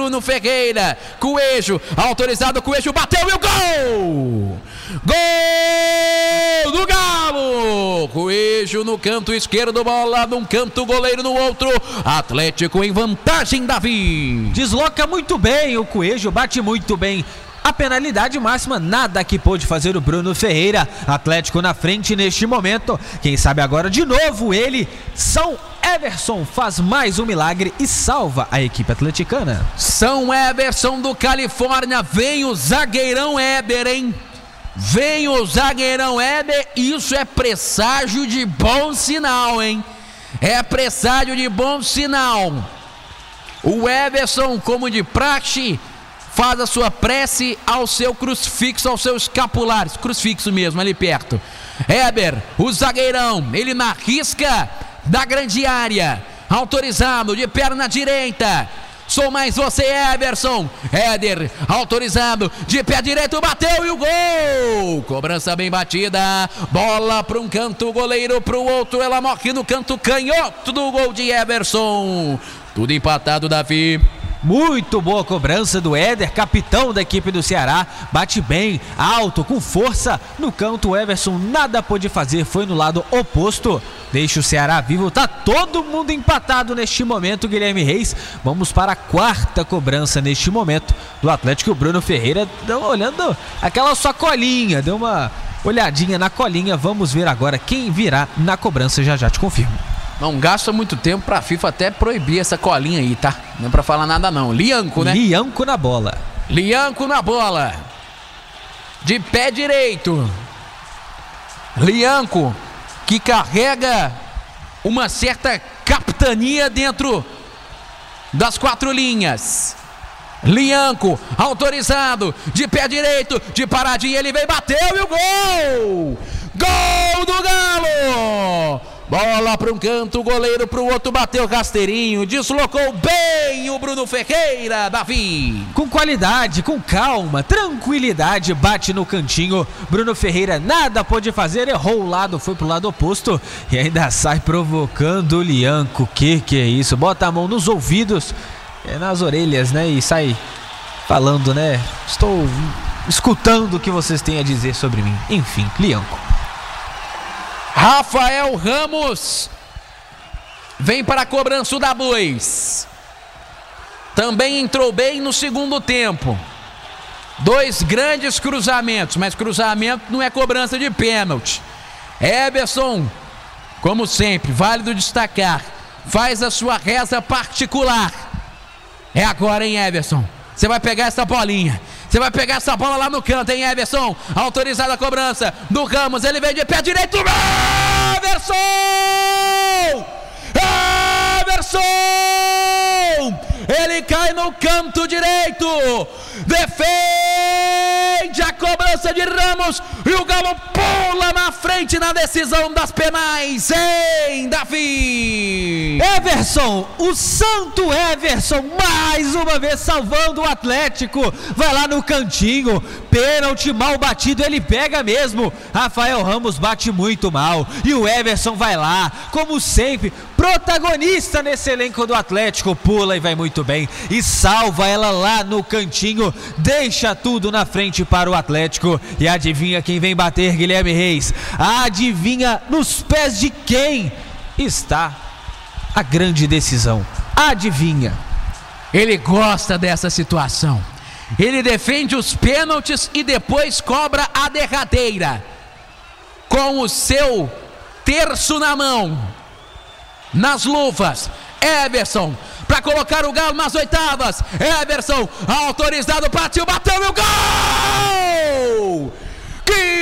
Bruno Ferreira. Coelho, autorizado, Coelho bateu e o gol! Gol do Galo! Coelho no canto esquerdo, bola num canto, goleiro no outro. Atlético em vantagem, Davi. Desloca muito bem o Coelho, bate muito bem. A penalidade máxima, nada que pôde fazer o Bruno Ferreira. Atlético na frente neste momento. Quem sabe agora de novo ele, São Everson, faz mais um milagre e salva a equipe atleticana. São Everson do Califórnia, vem o zagueirão Éber, hein? Vem o zagueirão Éber, isso é presságio de bom sinal, hein? É presságio de bom sinal. O Everson, como de praxe, faz a sua prece ao seu crucifixo, aos seus escapulares, crucifixo mesmo, ali perto. Éber, o zagueirão, ele na risca da grande área, autorizado, de perna direita. Sou mais você, Everson. Éder, autorizado, de pé direito, bateu e o gol! Cobrança bem batida, bola para um canto, goleiro para o outro, ela morre no canto canhoto do gol de Everson. Tudo empatado, Davi. Muito boa cobrança do Éder, capitão da equipe do Ceará. Bate bem, alto, com força. No canto, o Everson nada pôde fazer, foi no lado oposto. Deixa o Ceará vivo, tá todo mundo empatado neste momento, Guilherme Reis. Vamos para a quarta cobrança neste momento do Atlético. O Bruno Ferreira olhando aquela sua colinha, deu uma olhadinha na colinha. Vamos ver agora quem virá na cobrança, já te confirmo. Não gasta muito tempo pra FIFA até proibir essa colinha aí, tá? Não é pra falar nada não. Lianco, né? Lianco na bola. Lianco na bola. De pé direito. Lianco, que carrega uma certa capitania dentro das quatro linhas. Lianco, autorizado, de pé direito, de paradinha, ele vem, bateu e o gol! Gol do Galo! Bola para um canto, goleiro para o outro, bateu rasteirinho, deslocou bem o Bruno Ferreira, Davi. Com qualidade, com calma, tranquilidade, bate no cantinho. Bruno Ferreira nada pôde fazer, errou o lado, foi pro lado oposto e ainda sai provocando o Lianco. Que é isso? Bota a mão nos ouvidos, nas orelhas, né? E sai falando, né? Estou escutando o que vocês têm a dizer sobre mim. Enfim, Lianco. Rafael Ramos vem para a cobrança da Bois. Também entrou bem no segundo tempo. Dois grandes cruzamentos, mas cruzamento não é cobrança de pênalti. Everson, como sempre, válido destacar, faz a sua reza particular. É agora, hein, Everson? Você vai pegar essa bolinha. Você vai pegar essa bola lá no canto, hein, Everson? Autorizada a cobrança do Ramos. Ele vem de pé direito. Everson! Everson! Ele cai no canto direito. Defende a cobrança de Ramos. E o Galo pula na frente na decisão das penais, hein, Davi? Everson, o santo Everson, mais uma vez salvando o Atlético. Vai lá no cantinho, pênalti mal batido, ele pega mesmo. Rafael Ramos bate muito mal. E o Everson vai lá, como sempre, protagonista nesse elenco do Atlético. Pula e vai muito bem. E salva ela lá no cantinho. Deixa tudo na frente para o Atlético. E adivinha quem vem bater, Guilherme Reis? Adivinha nos pés de quem está a grande decisão? Adivinha? Ele gosta dessa situação. Ele defende os pênaltis e depois cobra a derradeira. Com o seu terço na mão, nas luvas, Everson, para colocar o Galo nas oitavas. Everson, autorizado, partiu, bateu e o gol!